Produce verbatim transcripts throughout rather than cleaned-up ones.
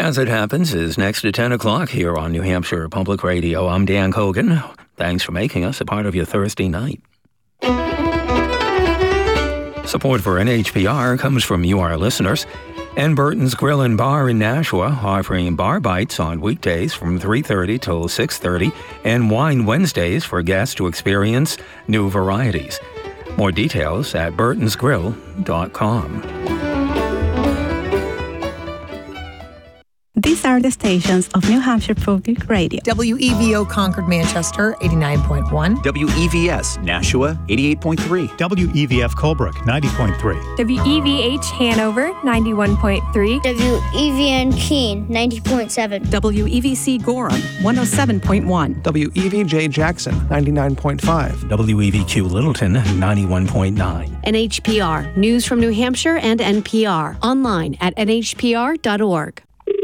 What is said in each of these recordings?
As It Happens is next at ten o'clock here on New Hampshire Public Radio. I'm Dan Cogan. Thanks for making us a part of your Thursday night. Support for N H P R comes from you, our listeners. And Burton's Grill and Bar in Nashua, offering bar bites on weekdays from three thirty till six thirty and Wine Wednesdays for guests to experience new varieties. More details at burtons grill dot com. These are the stations of New Hampshire Public Radio. W E V O Concord Manchester, eighty-nine point one. W E V S Nashua, eighty-eight point three. W E V F Colebrook, ninety point three. W E V H Hanover, ninety-one point three. W E V N Keene, ninety point seven. W E V C Gorham, one oh seven point one. W E V J Jackson, ninety-nine point five. W E V Q Littleton, ninety-one point nine. N H P R, news from New Hampshire and N P R. Online at N H P R dot org.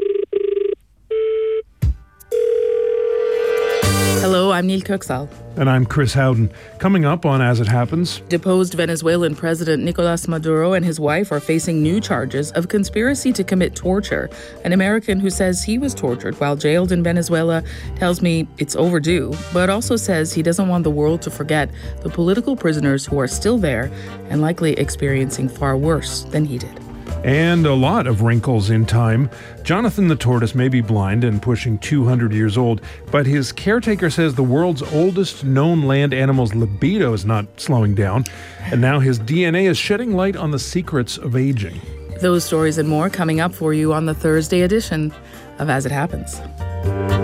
Hello, I'm Neil Kirksall. And I'm Chris Howden. Coming up on As It Happens. Deposed Venezuelan President Nicolas Maduro and his wife are facing new charges of conspiracy to commit torture. An American who says he was tortured while jailed in Venezuela tells me it's overdue, but also says he doesn't want the world to forget the political prisoners who are still there and likely experiencing far worse than he did. And a lot of wrinkles in time. Jonathan the tortoise may be blind and pushing two hundred years old, but his caretaker says the world's oldest known land animal's libido is not slowing down, and now his D N A is shedding light on the secrets of aging. Those stories and more coming up for you on the Thursday edition of As It Happens.